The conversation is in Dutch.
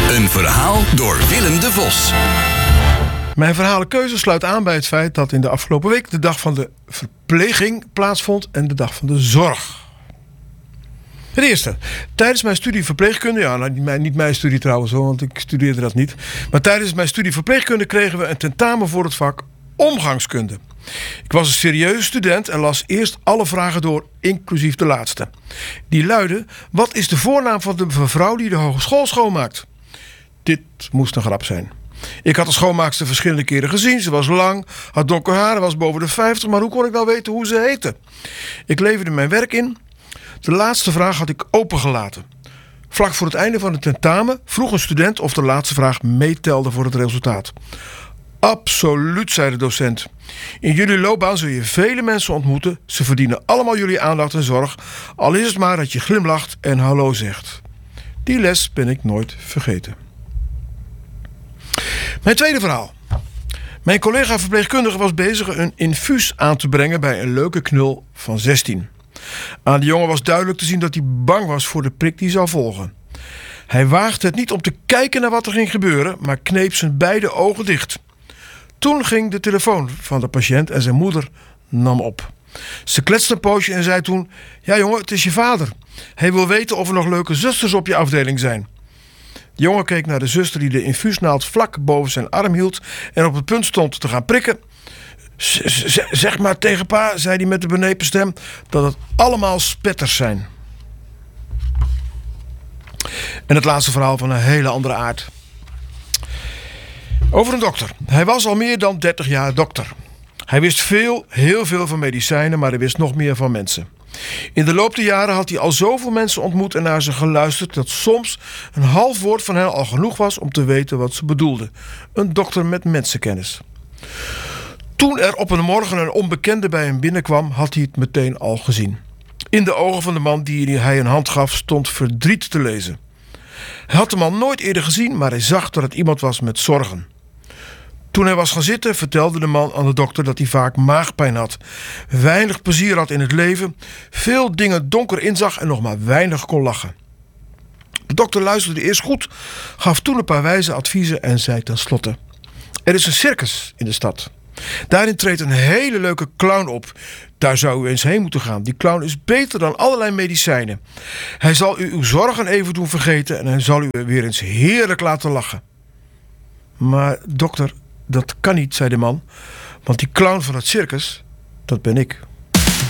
Een verhaal door Willem de Vos. Mijn verhalenkeuze sluit aan bij het feit dat in de afgelopen week de dag van de verpleging plaatsvond en de dag van de zorg. Het eerste. Tijdens mijn studie verpleegkunde, niet mijn studie trouwens hoor, want ik studeerde dat niet. Maar tijdens mijn studie verpleegkunde kregen we een tentamen voor het vak omgangskunde. Ik was een serieuze student en las eerst alle vragen door, inclusief de laatste. Die luidde: wat is de voornaam van de mevrouw die de hogeschool schoonmaakt? Dit moest een grap zijn. Ik had de schoonmaakster verschillende keren gezien. Ze was lang, had donker haar, was boven de 50. Maar hoe kon ik nou weten hoe ze heette? Ik leverde mijn werk in. De laatste vraag had ik opengelaten. Vlak voor het einde van het tentamen vroeg een student of de laatste vraag meetelde voor het resultaat. Absoluut, zei de docent. In jullie loopbaan zul je vele mensen ontmoeten. Ze verdienen allemaal jullie aandacht en zorg. Al is het maar dat je glimlacht en hallo zegt. Die les ben ik nooit vergeten. Mijn tweede verhaal. Mijn collega verpleegkundige was bezig een infuus aan te brengen bij een leuke knul van 16. Aan de jongen was duidelijk te zien dat hij bang was voor de prik die zou volgen. Hij waagde het niet om te kijken naar wat er ging gebeuren, maar kneep zijn beide ogen dicht. Toen ging de telefoon van de patiënt en zijn moeder nam op. Ze kletste een poosje en zei toen: ja jongen, het is je vader. Hij wil weten of er nog leuke zusters op je afdeling zijn. De jongen keek naar de zuster die de infuusnaald vlak boven zijn arm hield en op het punt stond te gaan prikken. Zeg maar tegen pa, zei hij met de benepen stem, dat het allemaal spetters zijn. En het laatste verhaal van een hele andere aard. Over een dokter. Hij was al meer dan 30 jaar dokter. Hij wist heel veel van medicijnen, maar hij wist nog meer van mensen. In de loop der jaren had hij al zoveel mensen ontmoet en naar ze geluisterd dat soms een half woord van hen al genoeg was om te weten wat ze bedoelden. Een dokter met mensenkennis. Toen er op een morgen een onbekende bij hem binnenkwam, had hij het meteen al gezien. In de ogen van de man die hij een hand gaf stond verdriet te lezen. Hij had de man nooit eerder gezien, maar hij zag dat het iemand was met zorgen. Toen hij was gaan zitten, vertelde de man aan de dokter dat hij vaak maagpijn had, weinig plezier had in het leven, veel dingen donker inzag en nog maar weinig kon lachen. De dokter luisterde eerst goed, gaf toen een paar wijze adviezen en zei tenslotte: er is een circus in de stad. Daarin treedt een hele leuke clown op. Daar zou u eens heen moeten gaan. Die clown is beter dan allerlei medicijnen. Hij zal u uw zorgen even doen vergeten en hij zal u weer eens heerlijk laten lachen. Maar dokter, dat kan niet, zei de man, want die clown van het circus, dat ben ik.